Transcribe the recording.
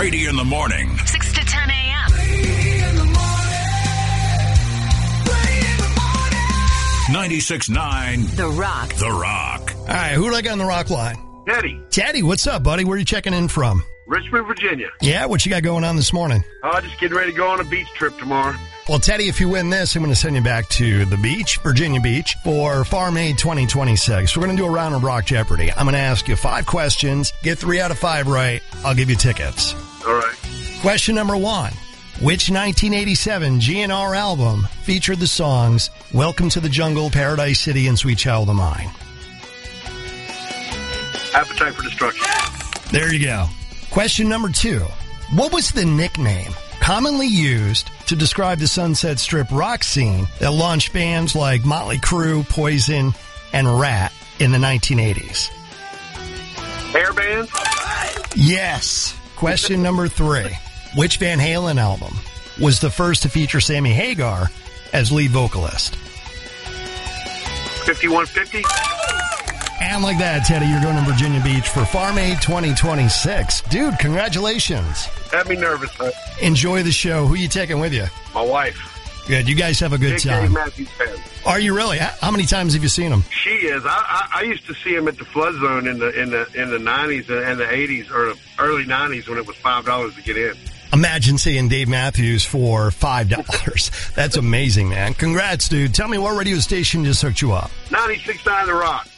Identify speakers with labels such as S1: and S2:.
S1: Brady in the morning.
S2: 6 to 10 a.m.
S1: 96.9
S2: The Rock.
S1: The Rock.
S3: All right, who do I got on the Rock line?
S4: Teddy,
S3: Teddy, what's up, buddy? Where are you checking in from?
S4: Richmond, Virginia.
S3: Yeah, what you got going on this morning?
S4: Just getting ready to go on a beach trip tomorrow.
S3: Well, Teddy, if you win this, I'm going to send you back to the beach, Virginia Beach, for Farm Aid 2026. We're going to do a round of Rock Jeopardy. I'm going to ask you 5 questions. Get 3 out of 5 right. I'll give you tickets.
S4: All right.
S3: Question number 1. Which 1987 GNR album featured the songs Welcome to the Jungle, Paradise City, and Sweet Child of Mine?
S4: Appetite for Destruction.
S3: There you go. Question number 2. What was the nickname commonly used to describe the Sunset Strip rock scene that launched bands like Motley Crue, Poison, and Rat in the 1980s?
S4: Hair band.
S3: Yes. Question number 3. Which Van Halen album was the first to feature Sammy Hagar as lead vocalist?
S4: 5150.
S3: And like that, Teddy, you're going to Virginia Beach for Farm Aid 2026. Dude, congratulations.
S4: Had me nervous, huh?
S3: Enjoy the show. Who you taking with you?
S4: My wife.
S3: Good. You guys have a good
S4: Big
S3: time.
S4: Dave Matthews fan.
S3: Are you really? How many times have you seen him?
S4: She is. I used to see him at the Flood Zone in the 90s and the 80s or the early 90s when it was $5 to get in.
S3: Imagine seeing Dave Matthews for $5. That's amazing, man. Congrats, dude. Tell me what radio station just hooked you up.
S4: 96.9 The Rock.